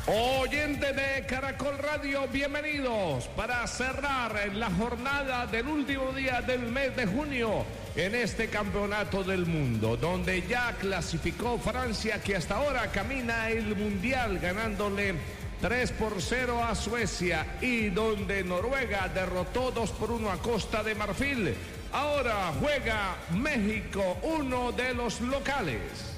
Oyentes de Caracol Radio, bienvenidos para cerrar la jornada del último día del mes de junio en este campeonato del mundo, donde ya clasificó Francia, que hasta ahora camina el mundial ganándole 3-0 a Suecia, y donde Noruega derrotó 2-1 a Costa de Marfil. Ahora juega México, uno de los locales.